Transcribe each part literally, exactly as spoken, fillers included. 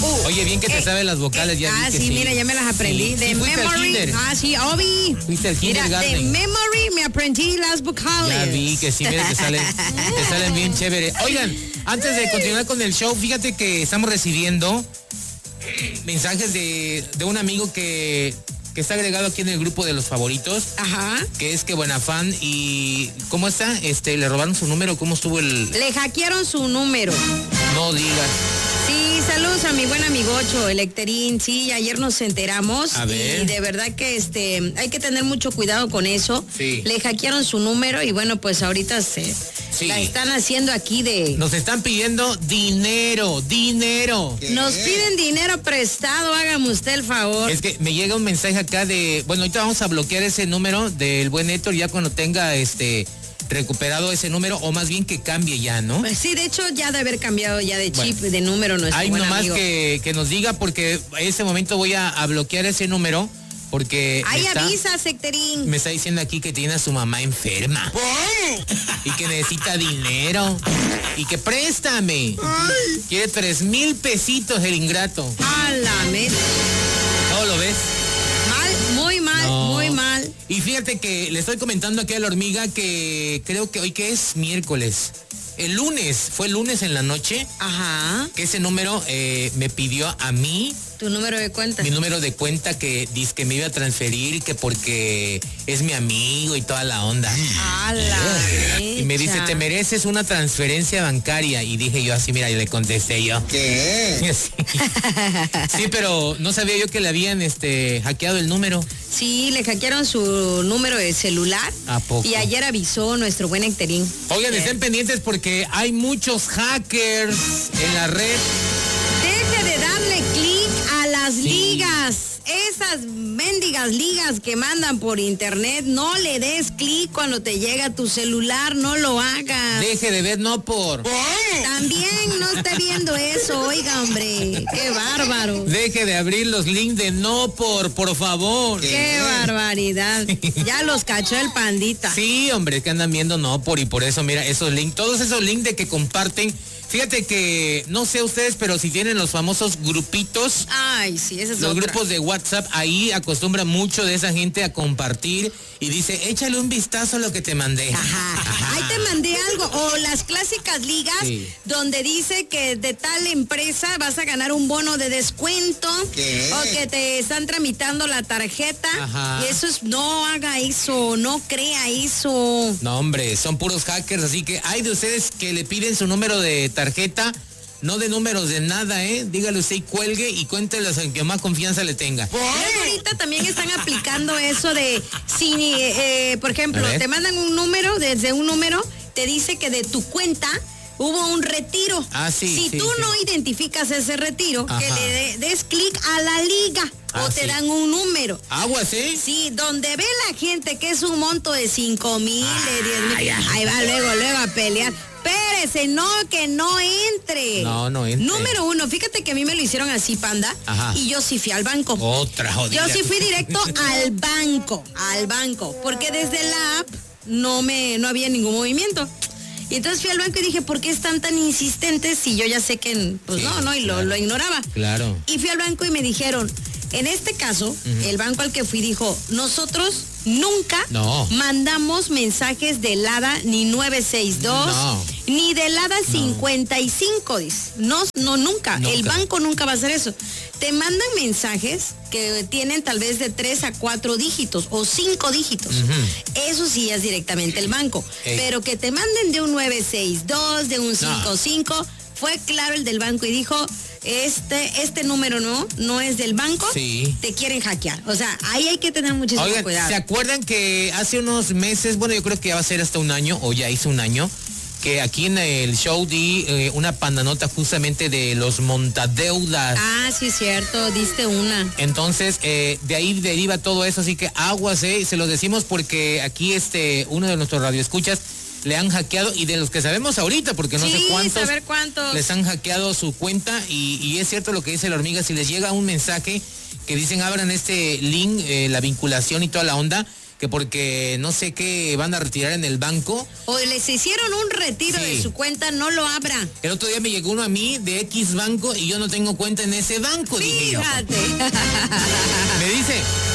Uh, Oye, bien que te eh, sabes las vocales, eh, ya Ah, vi que sí, sí. mira, ya me las aprendí. Sí, De sí, fuiste al memory. kinder. Ah, sí, Obi. Fuiste al Mira, de kindergarten. memory me aprendí las vocales. Ya vi que sí, mira, te salen, te salen bien chévere. Oigan, antes de continuar con el show, fíjate que estamos recibiendo mensajes de, de un amigo que, que está agregado aquí en el grupo de los favoritos. Ajá. Que es que buena fan. Y ¿cómo está? Este, ¿le robaron su número? ¿Cómo estuvo el...? Le hackearon su número. No digas. Sí, saludos a mi buen amigocho, el Ecterín. Sí, ayer nos enteramos. A ver. Y de verdad que este hay que tener mucho cuidado con eso. Sí. Le hackearon su número y bueno, pues ahorita se Sí. la están haciendo aquí de... Nos están pidiendo dinero, dinero. Nos piden dinero prestado, hágame usted el favor. Es que me llega un mensaje acá de, bueno, ahorita vamos a bloquear ese número del buen Héctor ya cuando tenga este recuperado ese número, o más bien que cambie ya, ¿no? Pues sí, de hecho ya de haber cambiado ya de chip, Bueno, de número nuestro Hay buen nomás amigo. que, que nos diga, porque en ese momento voy a, a bloquear ese número, porque Ahí me está, avisa, Secterín. me está diciendo aquí que tiene a su mamá enferma. Y que necesita dinero. Y que préstame. Ay. Quiere tres mil pesitos el ingrato. A la meta. ¿Todo lo ves? Mal, muy mal, No. muy mal. Y fíjate que le estoy comentando aquí a la hormiga que creo que hoy que es miércoles. El lunes, fue el lunes en la noche, Ajá. que ese número eh, me pidió a mí, Tu número de cuenta. mi número de cuenta, que dice que me iba a transferir, que porque es mi amigo y toda la onda. A la Y me dice, mecha. te mereces una transferencia bancaria. Y dije yo así, mira, y le contesté yo. ¿Qué? Sí. Sí, pero no sabía yo que le habían este hackeado el número. Sí, le hackearon su número de celular. ¿A poco? Y ayer avisó nuestro buen Ecterín. Oigan, Eh, estén pendientes porque hay muchos hackers en la red. Deje de darle clic a las ligas. Esas mendigas ligas que mandan por internet. No le des clic cuando te llega a tu celular. No lo hagas. Deje de ver, no por. También no esté viendo eso. Oiga, hombre. Qué bárbaro. Deje de abrir los links de no por, por favor. Qué barbaridad. Ya los cachó el pandita. Sí, hombre, que andan viendo no por, y por eso, mira, esos links, todos esos links de que comparten. Fíjate que, no sé ustedes, pero si tienen los famosos grupitos, Ay, sí, esa es los otra. grupos de WhatsApp, ahí acostumbra mucho de esa gente a compartir y dice, échale un vistazo a lo que te mandé. Ajá. Ajá. Ahí te mandé algo. O las clásicas ligas Sí. donde dice que de tal empresa vas a ganar un bono de descuento. ¿Qué? O que te están tramitando la tarjeta. Ajá. Y eso es, no haga eso, no crea eso. No, hombre, son puros hackers, así que hay de ustedes que le piden su número de tarjeta, no de números de nada, ¿eh? Dígale usted y cuelgue y cuénteles en que más confianza le tenga. Luego ahorita también están aplicando eso de, si, eh, por ejemplo, A ver. te mandan un número, desde un número, te dice que de tu cuenta hubo un retiro. Ah, sí, Si sí, tú sí. no identificas ese retiro, que Ajá. le de- des clic a la liga Ah, o te sí. dan un número. Aguas, ¿eh? Sí, donde ve la gente que es un monto de cinco mil, de diez mil, Ay, ay. ahí va luego, luego a pelear. Espérese, no, que no entre. No, no entre. Número uno, fíjate que a mí me lo hicieron así, Panda, Ajá. y yo sí fui al banco. Otra jodida. Yo sí fui directo al banco, al banco, porque desde la app no me, no había ningún movimiento. Y entonces fui al banco y dije, ¿por qué están tan insistentes si yo ya sé que, pues Sí, no, no, y lo, claro. lo ignoraba? Claro. Y fui al banco y me dijeron, en este caso, el banco al que fui dijo, nosotros nunca No. mandamos mensajes de LADA ni nueve seis dos, No. ni de LADA cincuenta y cinco, dice. No, no, nunca. Nunca. El banco nunca va a hacer eso. Te mandan mensajes que tienen tal vez de tres a cuatro dígitos o cinco dígitos. Eso sí es directamente el banco. Ey. Pero que te manden de un nueve seis dos, de un cincuenta y cinco, fue claro el del banco y dijo, este, este número no, no es del banco, Sí. te quieren hackear. O sea, ahí hay que tener muchísimo Oigan, cuidado. ¿se acuerdan que hace unos meses, bueno, yo creo que ya va a ser hasta un año, o ya hizo un año, que aquí en el show di eh, una pandanota justamente de los montadeudas? Ah, sí, cierto, diste una. Entonces, eh, de ahí deriva todo eso, así que aguas, eh, se los decimos porque aquí este, uno de nuestros radioescuchas le han hackeado, y de los que sabemos ahorita, porque no sí, sé cuántos, saber cuántos. les han hackeado su cuenta, y, y es cierto lo que dice la hormiga, si les llega un mensaje que dicen abran este link, eh, la vinculación y toda la onda, que porque no sé qué van a retirar en el banco. O les hicieron un retiro sí. de su cuenta, no lo abra. El otro día me llegó uno a mí de X banco y yo no tengo cuenta en ese banco. Fíjate. Dije yo. Me dice,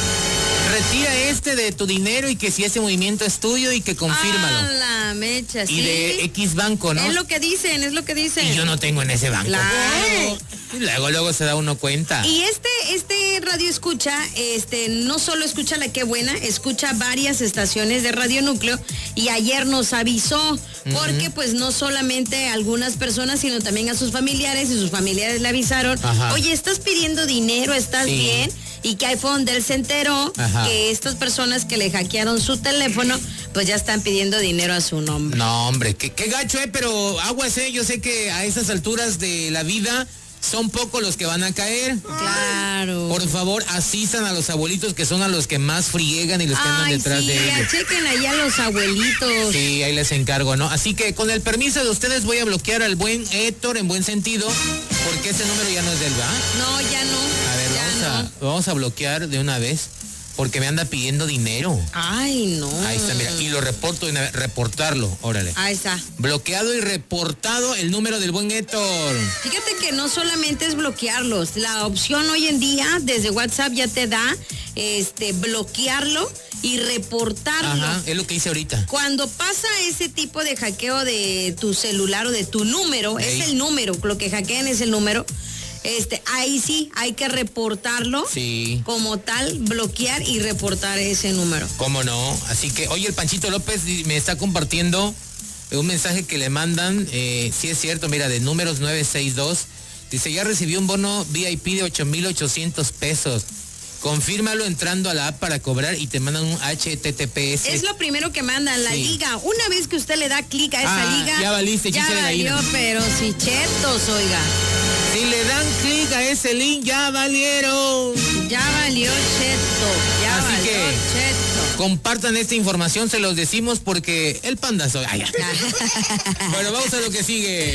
retira este de tu dinero y que si ese movimiento es tuyo y que confírmalo. Ah, la mecha, y sí. de X banco, ¿no? Es lo que dicen, es lo que dicen. Y yo no tengo en ese banco. Claro. Y luego, luego se da uno cuenta. Y este, este radio escucha, este, no solo escucha La Qué Buena, escucha varias estaciones de Radio Núcleo y ayer nos avisó, uh-huh. porque pues no solamente a algunas personas, sino también a sus familiares, y sus familiares le avisaron, Ajá. oye, ¿estás pidiendo dinero? ¿Estás sí. bien? Y que ahí fue donde él se enteró Ajá. que estas personas que le hackearon su teléfono, pues ya están pidiendo dinero a su nombre. No, hombre, qué, qué gacho, eh, pero aguas, eh, yo sé que a esas alturas de la vida son pocos los que van a caer. Claro. Por favor, asistan a los abuelitos, que son a los que más friegan y los que andan Ay, detrás sí, de ellos. Ya chequen allá a los abuelitos. Sí, ahí les encargo, ¿no? Así que con el permiso de ustedes voy a bloquear al buen Héctor en buen sentido, porque ese número ya no es del ¿verdad? No, ya no. A ver, vamos, no. a, vamos a bloquear de una vez, porque me anda pidiendo dinero. Ay, no. Ahí está, mira, y lo reporto de una vez, reportarlo, órale. Ahí está. Bloqueado y reportado el número del buen Héctor. Fíjate que no solamente es bloquearlos, la opción hoy en día desde WhatsApp ya te da este bloquearlo y reportarlo. Ajá, es lo que hice ahorita. Cuando pasa ese tipo de hackeo de tu celular o de tu número, Ey. es el número, lo que hackean es el número. Este, ahí sí hay que reportarlo sí. como tal, bloquear y reportar ese número. ¿Cómo no? Así que, oye, el Panchito López me está compartiendo un mensaje que le mandan, eh, sí es cierto, mira, de números nueve seis dos, dice, ya recibió un bono V I P de ocho mil ochocientos pesos. Confírmalo entrando a la app para cobrar y te mandan un H T T P S. Es lo primero que mandan, la sí. liga. Una vez que usted le da clic a esa ah, liga, ya valiste, ya valió, pero si chetos, oiga. Si le dan clic a ese link, ya valieron. Ya valió cheto, ya Así valió que cheto. Compartan esta información, se los decimos porque el panda soy. Ay, bueno, vamos a lo que sigue.